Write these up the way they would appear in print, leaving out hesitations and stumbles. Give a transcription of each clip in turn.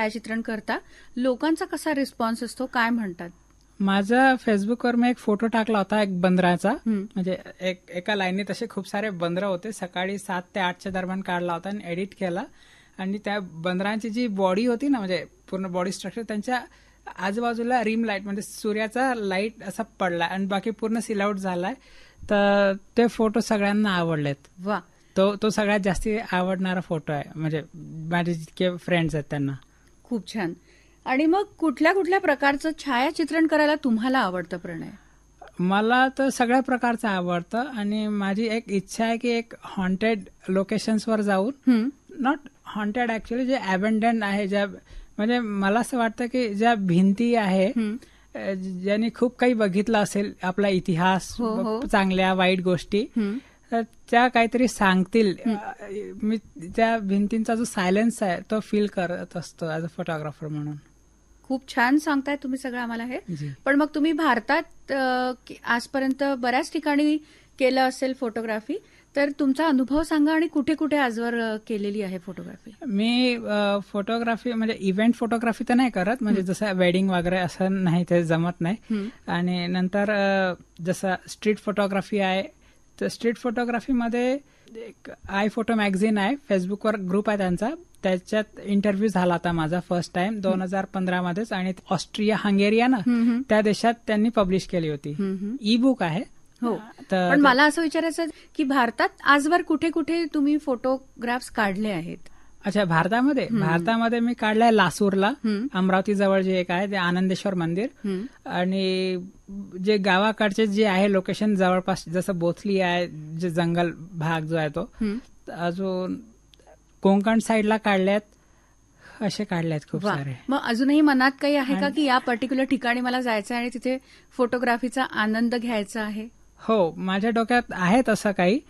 छायाचित्रण करता, लोकांचा कसा रिस्पॉन्स असतो, काय म्हणतात? माझा फेसबुकवर मी एक फोटो टाकला होता एक बंदराचा. म्हणजे एका लाईनीत असे खूप सारे बंदर होते. सकाळी 7 ते 8च्या दरम्यान काढला होता आणि एडिट केला. आणि त्या बंदरांची जी बॉडी होती ना, म्हणजे पूर्ण बॉडी स्ट्रक्चर, त्यांच्या आजूबाजूला रिम लाईट म्हणजे सूर्याचा लाईट असा पडला आणि बाकी पूर्ण सिलआउट झालाय. तर ते फोटो सगळ्यांना आवडलेत. वा, तो सगळ्यात जास्ती आवडणारा फोटो आहे, म्हणजे माझे जितके फ्रेंड्स आहेत त्यांना. खूप छान. आणि मग कुठल्या कुठल्या प्रकारचं छायाचित्रण करायला तुम्हाला आवडतं प्रणय? मला तर सगळ्या प्रकारचं आवडतं आणि माझी एक इच्छा आहे की एक हॉन्टेड लोकेशन्सवर जाऊन, नॉट हॉन्टेड ऍक्च्युअली, जे अबंडन्ड आहे, ज्या म्हणजे मला असं वाटतं की ज्या भिंती आहे, ज्यांनी खूप काही बघितलं असेल, आपला इतिहास, चांगल्या वाईट गोष्टी, त्या काहीतरी सांगतील. मी त्या भिंतींचा जो सायलेन्स आहे तो फील करत असतो ऍज अ फोटोग्राफर म्हणून. खूप छान सांगताय तुम्ही सगळं आम्हाला हे. पण मग तुम्ही भारतात आजपर्यंत बऱ्याच ठिकाणी केलं असेल फोटोग्राफी, तर तुमचा अनुभव सांगा आणि कुठे कुठे आजवर केलेली आहे फोटोग्राफी? मी फोटोग्राफी म्हणजे इव्हेंट फोटोग्राफी तर नाही करत, म्हणजे जसं वेडिंग वगैरे असं नाही, ते जमत नाही. आणि नंतर जसं स्ट्रीट फोटोग्राफी आहे, तर स्ट्रीट फोटोग्राफीमध्ये एक आय फोटो मॅगझिन आहे, फेसबुकवर ग्रुप आहे त्यांचा, त्याच्यात इंटरव्ह्यू झाला होता माझा फर्स्ट टाइम 2015 मध्येच. आणि ऑस्ट्रिया हंगेरी आहे ना, त्या देशात त्यांनी पब्लिश केली होती. ई बुक आहे. हो, पण मला असं विचारायचं की भारतात आजवर कुठे कुठे तुम्ही फोटोग्राफ्स काढले आहेत? अच्छा, भारतामध्ये मी काढलाय लासूरला, अमरावती जवळ जे एक आहे ते आनंदेश्वर मंदिर. आणि जे गावाकडचे जे आहे लोकेशन जवळपास, जसं बोथली आहे, जे जंगल भाग जो आहे तो, अजून कोकण साईडला काढल्यात, असे काढलेत खूप सारे. मग अजूनही मनात काही आहे का की या पर्टिक्युलर ठिकाणी मला जायचं आहे आणि तिथे फोटोग्राफीचा आनंद घ्यायचा आहे? हो, माझ्या डोक्यात आहे तसं काही.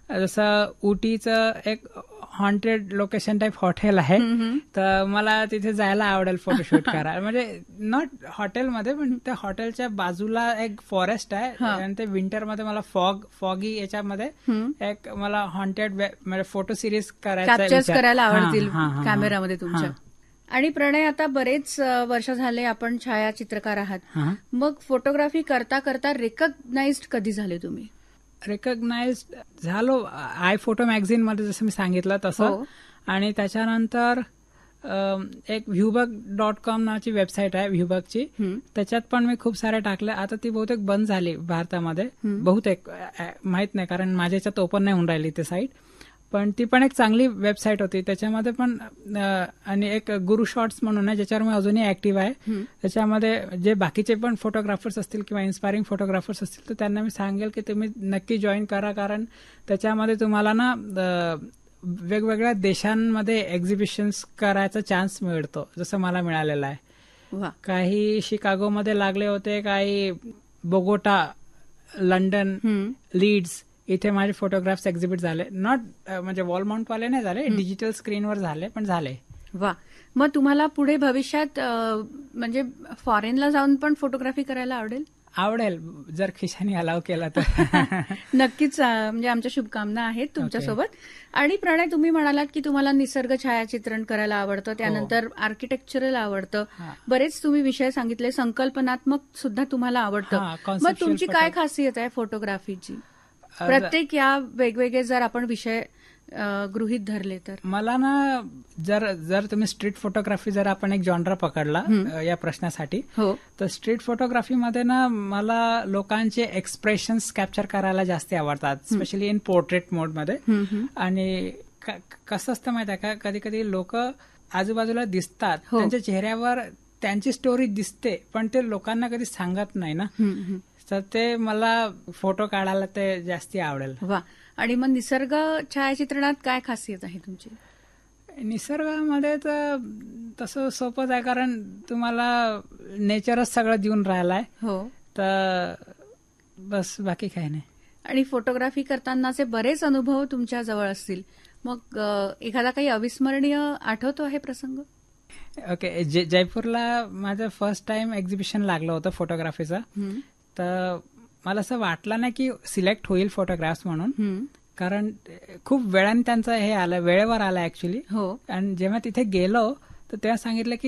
जसं उटीचं एक हॉन्टेड लोकेशन टाईप हॉटेल आहे, तर मला तिथे जायला आवडेल फोटोशूट करायला. म्हणजे नॉट हॉटेलमध्ये, पण त्या हॉटेलच्या बाजूला एक फॉरेस्ट आहे आणि ते विंटरमध्ये मला फॉगी याच्यामध्ये एक मला हॉन्टेड म्हणजे फोटो सिरीज करायला आवडतील कॅमेरामध्ये तुमच्या. आणि प्रणय, आता बरेच वर्ष झाले आपण छायाचित्रकार आहात, मग फोटोग्राफी करता करता रिकग्नाइज्ड कधी झाले तुम्ही? रिकग्नाइज्ड झालो आय फोटो मॅगझिन मध्ये, जसं मी सांगितलं तसं. आणि त्याच्यानंतर एक व्ह्यूबग.com नावाची वेबसाईट आहे, व्ह्यूबगची, त्याच्यात पण मी खूप सारे टाकले. आता ती बहुतेक बंद झाली भारतामध्ये, बहुतेक माहित नाही, कारण माझ्या याच्यात ओपन नाही होऊन राहिली ती साईट. पण ती पण एक चांगली वेबसाईट होती, त्याच्यामध्ये पण. आणि एक गुरु शॉट्स म्हणून आहे, ज्याच्यावर मी अजूनही ऍक्टिव्ह आहे. त्याच्यामध्ये जे बाकीचे पण फोटोग्राफर्स असतील किंवा इन्स्पायरिंग फोटोग्राफर्स असतील, तर त्यांना मी सांगेल की तुम्ही नक्की जॉईन करा, कारण त्याच्यामध्ये तुम्हाला ना वेगवेगळ्या देशांमध्ये एक्झिबिशन्स करायचा चान्स मिळतो, जसं मला मिळालेला आहे. काही शिकागोमध्ये लागले होते, काही बोगोटा, लंडन, लीड्स, इथे माझे फोटोग्राफ्स एक्झिबिट झाले. नॉट म्हणजे वॉल माउंटवाले नाही झाले, डिजिटल स्क्रीनवर झाले, पण झाले. वा, मग तुम्हाला पुढे भविष्यात म्हणजे फॉरेनला जाऊन पण फोटोग्राफी करायला आवडेल? जर खिशाने अलाव केला तर नक्कीच. म्हणजे आमच्या शुभकामना आहेत तुमच्यासोबत. आणि प्रणय, तुम्ही म्हणालात की तुम्हाला निसर्ग छायाचित्रण करायला आवडतं, त्यानंतर आर्किटेक्चरल आवडतं, बरेच तुम्ही विषय सांगितले, संकल्पनात्मक सुद्धा तुम्हाला आवडतं. मग तुमची काय खासियत आहे फोटोग्राफीची? प्रत्येक या वेगवेगळे जर आपण विषय गृहीत धरले तर. मला ना, जर तुम्ही स्ट्रीट फोटोग्राफी जर आपण एक जॉनरा पकडला या प्रश्नासाठी, तर स्ट्रीट फोटोग्राफीमध्ये ना मला लोकांचे एक्सप्रेशन्स कॅप्चर करायला जास्त आवडतात, स्पेशली इन पोर्ट्रेट मोडमध्ये. आणि कसं असतं माहिती आहे का, कधी कधी लोक आजूबाजूला दिसतात, त्यांच्या चेहऱ्यावर त्यांची स्टोरी दिसते, पण ते लोकांना कधी सांगत नाही ना, तर ते मला फोटो काढायला ते जास्ती आवडेल. वा, आणि मग निसर्ग छायाचित्रणात काय खासियत आहे तुमची? निसर्गामध्ये तर तसं सोपंच आहे, कारण तुम्हाला नेचरच सगळं देऊन राहिलाय. तर बस, बाकी काही नाही. आणि फोटोग्राफी करतानाचे बरेच अनुभव तुमच्या जवळ असतील, मग एखादा काही अविस्मरणीय आठवतो आहे प्रसंग? ओके, जयपूरला माझं फर्स्ट टाइम एक्झिबिशन लागलं होतं फोटोग्राफीचं. तर मला असं वाटलं नाही की सिलेक्ट होईल फोटोग्राफ्स म्हणून, कारण खूप वेळाने त्यांचं हे आलं, वेळेवर आलं ऍक्च्युली. आणि जेव्हा तिथे गेलो तर तेव्हा सांगितलं की